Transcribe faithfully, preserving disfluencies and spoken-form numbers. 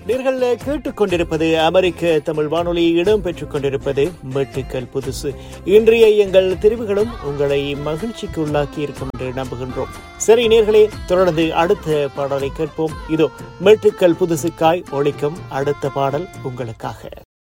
நீங்கள் கேட்டுக்கொண்டிருப்பது அமெரிக்க தமிழ் வானொலி, இடம்பெற்றுக் கொண்டிருப்பது மெட்டுக்கள் புதுசு. இன்றைய எங்கள் தெரிவுகளும் உங்களை மகிழ்ச்சிக்கு உள்ளாக்கி இருக்கும் என்று நம்புகின்றோம். சரி நேர்களே, தொடர்ந்து அடுத்த பாடலை கேட்போம். இதோ மெட்டுக்கள் புதுசுக்காய் ஒலிக்கும் அடுத்த பாடல் உங்களுக்காக.